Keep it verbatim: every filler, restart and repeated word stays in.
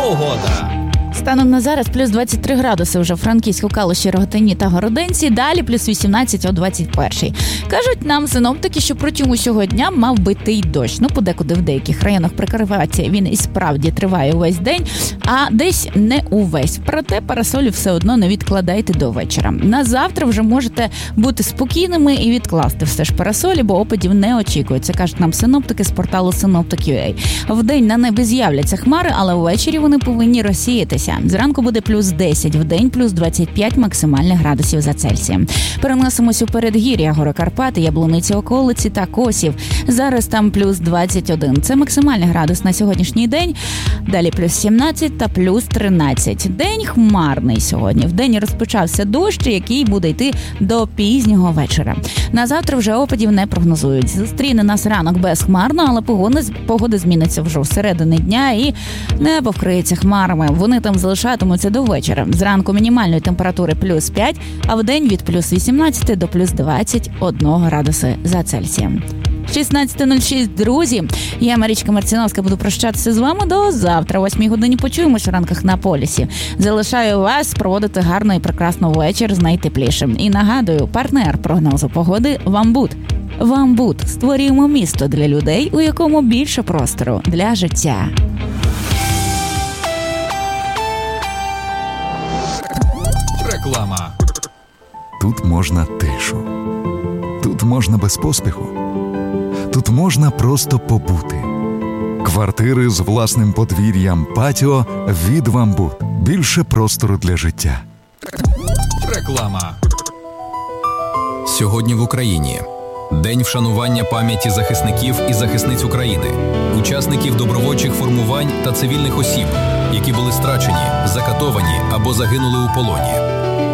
погода. Станом на зараз плюс двадцять три градуси вже в Франківську, Калуші, Рогатині та Городенці. Далі плюс вісімнадцять о двадцять першій. Кажуть нам синоптики, що протягом усього дня мав би йти й дощ. Ну, подекуди в деяких районах Прикарпаття він і справді триває увесь день, а десь не увесь. Проте парасолі все одно не відкладайте до вечора. На завтра вже можете бути спокійними і відкласти все ж парасолі, бо опадів не очікується, кажуть нам синоптики з порталу Synoptic.ua. Вдень на небі з'являться хмари, але ввечері вони повинні розсіятися. Зранку буде плюс десять, вдень плюс двадцять п'ять максимальних градусів за Цельсієм. Переносимось у передгір'я, гори Карпати, Яблуниці, околиці та Косів. Зараз там плюс двадцять один. Це максимальний градус на сьогоднішній день. Далі плюс сімнадцять та плюс тринадцять. День хмарний сьогодні. Вдень розпочався дощ, який буде йти до пізнього вечора. На завтра вже опадів не прогнозують. Зустріне нас ранок безхмарно, але погода, погода зміниться вже всередині дня і небо вкриється хмарами. Вони там залишатимуться до вечора. Зранку мінімальної температури плюс п'ять, а вдень від плюс вісімнадцять до плюс двадцять один градуси за Цельсієм. шістнадцята нуль шість, друзі. Я, Марічка Марціновська, буду прощатися з вами до завтра. О восьмій годині почуємось у ранках на полюсі. Залишаю вас проводити гарно і прекрасно вечір з найтеплішим. І нагадую, партнер прогнозу погоди «Вамбут». «Вамбут» – створюємо місто для людей, у якому більше простору для життя. Реклама. Тут можна тишу. Тут можна без поспіху. Тут можна просто побути. Квартири з власним подвір'ям, патіо від «Вамбут». Більше простору для життя. Реклама. Сьогодні в Україні День вшанування пам'яті захисників і захисниць України, учасників добровольчих формувань та цивільних осіб, які були страчені, закатовані або загинули у полоні.